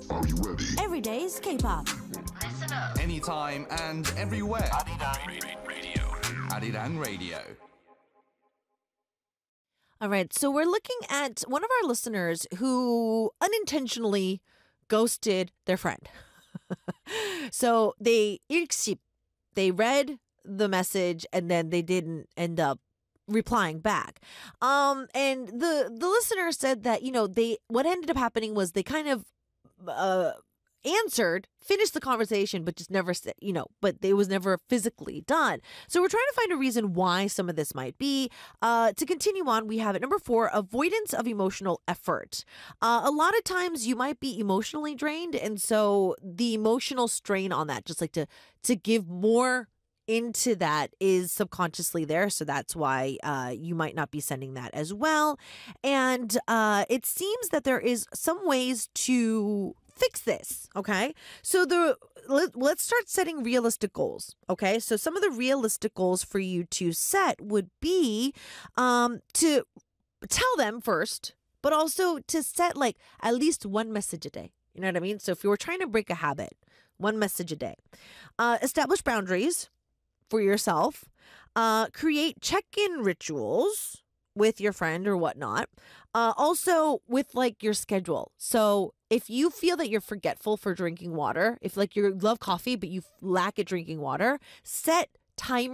Are you ready? Every day's K-pop. Listen up. Anytime and everywhere. Radio. Arirang Radio. All right, so we're looking at one of our listeners who unintentionally ghosted their friend. So they read the message and then they didn't end up replying back. And the listener said that, what ended up happening was they kind of finished the conversation, but just never said, but it was never physically done. So we're trying to find a reason why some of this might be. To continue on, we have at number 4, avoidance of emotional effort. A lot of times you might be emotionally drained. And so the emotional strain on that, just like to give more into that, is subconsciously there. So that's why you might not be sending that as well. And it seems that there is some ways to fix this. Okay. So let's start setting realistic goals. Okay. So some of the realistic goals for you to set would be to tell them first, but also to set like at least one message a day. You know what I mean? So if you were trying to break a habit, one message a day. Establish boundaries for yourself. Create check-in rituals with your friend or whatnot. Also with like your schedule. So if you feel that you're forgetful for drinking water, if like you love coffee but you lack at drinking water, set timers